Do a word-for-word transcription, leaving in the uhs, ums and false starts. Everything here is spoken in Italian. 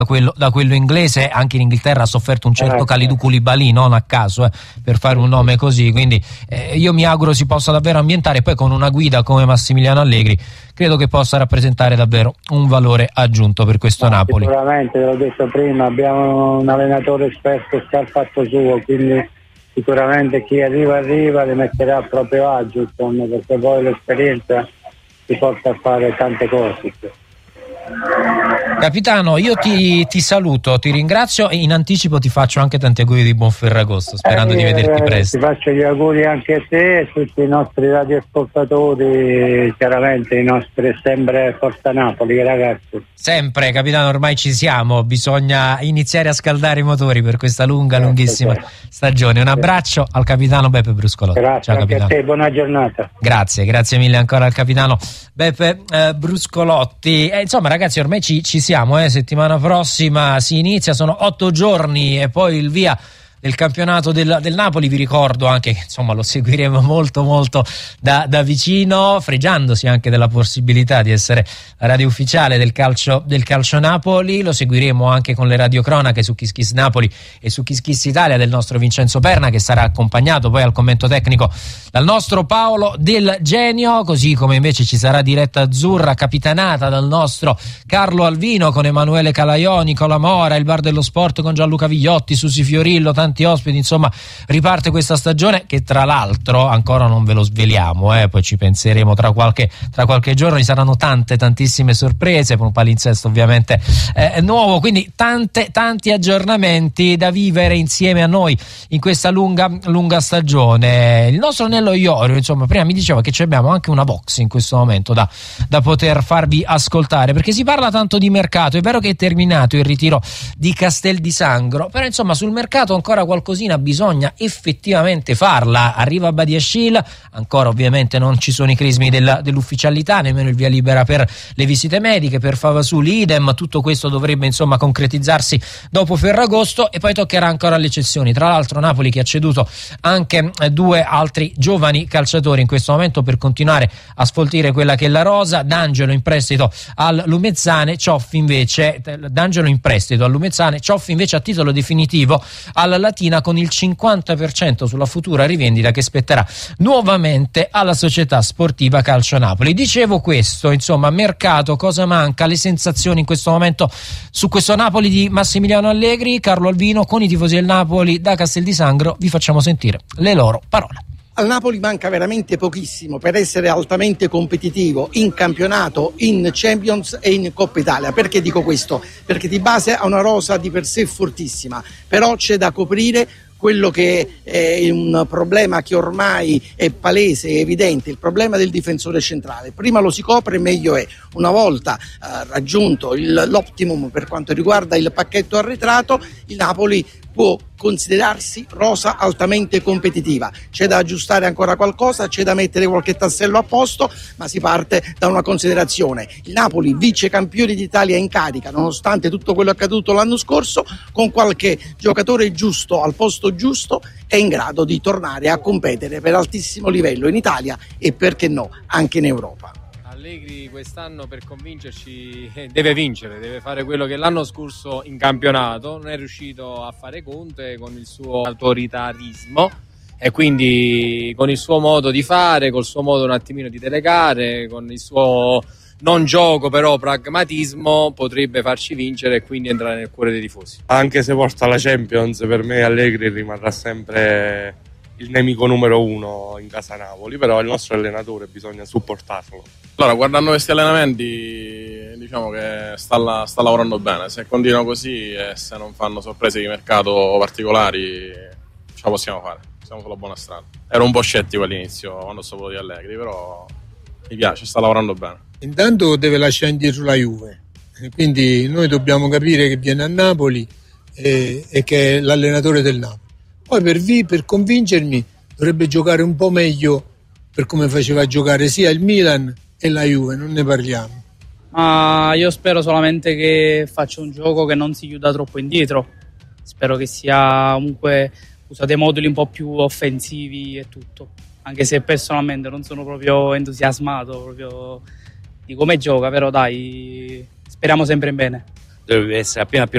Quello, da quello inglese. Anche in Inghilterra ha sofferto un certo Kalidou Koulibaly, non a caso, eh, per fare un nome così, quindi eh, io mi auguro si possa davvero ambientare. Poi con una guida come Massimiliano Allegri credo che possa rappresentare davvero un valore aggiunto per questo no, Napoli. Sicuramente, te l'ho detto prima, abbiamo un allenatore esperto e sta al fatto suo, quindi sicuramente chi arriva arriva le metterà a proprio agio, insomma, perché poi l'esperienza ti porta a fare tante cose. Capitano, io ti, ti saluto, ti ringrazio e in anticipo ti faccio anche tanti auguri di buon Ferragosto, sperando eh, di vederti presto. Ti faccio gli auguri anche a te e a tutti i nostri radioascoltatori, chiaramente i nostri sempre Forza Napoli, ragazzi. Sempre, capitano, ormai ci siamo, bisogna iniziare a scaldare i motori per questa lunga, certo, lunghissima certo. stagione. Un abbraccio al capitano Beppe Bruscolotti. Grazie, ciao anche capitano. a te, buona giornata. Grazie, grazie mille ancora al capitano Beppe eh, Bruscolotti. Eh, insomma ragazzi, ormai ci, ci siamo, eh. settimana prossima si inizia, sono otto giorni e poi il via del campionato del, del Napoli. Vi ricordo anche che insomma lo seguiremo molto molto da, da vicino, fregiandosi anche della possibilità di essere la radio ufficiale del calcio, del calcio Napoli. Lo seguiremo anche con le radiocronache su Kiss Kiss Napoli e su Kiss Kiss Italia del nostro Vincenzo Perna, che sarà accompagnato poi al commento tecnico dal nostro Paolo Del Genio, così come invece ci sarà diretta azzurra capitanata dal nostro Carlo Alvino con Emanuele Calaiò, Nicola Mora, il Bar dello Sport con Gianluca Vigliotti, Susi Fiorillo, tanti ospiti. Insomma riparte questa stagione che tra l'altro ancora non ve lo sveliamo, eh, poi ci penseremo tra qualche, tra qualche giorno. Ci saranno tante tantissime sorprese con un palinsesto ovviamente eh, nuovo, quindi tante, tanti aggiornamenti da vivere insieme a noi in questa lunga lunga stagione. Il nostro Nello Iorio insomma prima mi diceva che abbiamo anche una box in questo momento da, da poter farvi ascoltare, perché si parla tanto di mercato. È vero che è terminato il ritiro di Castel di Sangro, però insomma sul mercato ancora qualcosina bisogna effettivamente farla. Arriva Badiashile, ancora ovviamente non ci sono i crismi della, dell'ufficialità, nemmeno il via libera per le visite mediche, per Favasuli idem. Tutto questo dovrebbe insomma concretizzarsi dopo Ferragosto e poi toccherà ancora le cessioni. Tra l'altro Napoli che ha ceduto anche eh, due altri giovani calciatori in questo momento per continuare a sfoltire quella che è la rosa. D'Angelo in prestito al Lumezzane, Cioffi invece D'Angelo in prestito al Lumezzane, Cioffi invece a titolo definitivo alla Latina, con il cinquanta per cento sulla futura rivendita che spetterà nuovamente alla società sportiva Calcio Napoli. Dicevo questo, insomma, mercato, cosa manca, le sensazioni in questo momento su questo Napoli di Massimiliano Allegri. Carlo Alvino con i tifosi del Napoli da Castel di Sangro, vi facciamo sentire le loro parole. Al Napoli manca veramente pochissimo per essere altamente competitivo in campionato, in Champions e in Coppa Italia. Perché dico questo? Perché di base ha una rosa di per sé fortissima, però c'è da coprire quello che è un problema che ormai è palese, è evidente, il problema del difensore centrale. Prima lo si copre, meglio è. Una volta eh, raggiunto il, l'optimum per quanto riguarda il pacchetto arretrato, il Napoli può considerarsi rosa altamente competitiva. C'è da aggiustare ancora qualcosa, c'è da mettere qualche tassello a posto, ma si parte da una considerazione: il Napoli vice campione d'Italia in carica, nonostante tutto quello accaduto l'anno scorso, con qualche giocatore giusto al posto giusto è in grado di tornare a competere per altissimo livello in Italia e perché no anche in Europa. Allegri quest'anno per convincerci deve vincere, deve fare quello che l'anno scorso in campionato non è riuscito a fare Conte con il suo autoritarismo, e quindi con il suo modo di fare, col suo modo un attimino di delegare, con il suo non gioco però pragmatismo potrebbe farci vincere e quindi entrare nel cuore dei tifosi. Anche se porta la Champions, per me Allegri rimarrà sempre il nemico numero uno in casa Napoli, però il nostro allenatore bisogna supportarlo. Allora, guardando questi allenamenti, diciamo che sta, la, sta lavorando bene. Se continua così e se non fanno sorprese di mercato particolari, ce la possiamo fare. Siamo sulla buona strada. Ero un po' scettico all'inizio quando sapevo di Allegri, però mi piace, sta lavorando bene. Intanto deve lasciare indietro la Juve, quindi noi dobbiamo capire che viene a Napoli e, e che è l'allenatore del Napoli. Poi per, vi, per convincermi dovrebbe giocare un po' meglio per come faceva giocare sia il Milan e la Juve, non ne parliamo. Ma io spero solamente che faccia un gioco che non si chiuda troppo indietro. Spero che sia comunque usa dei moduli un po' più offensivi e tutto. Anche se personalmente non sono proprio entusiasmato proprio di come gioca, però dai, speriamo sempre in bene. dovrebbe essere appena appena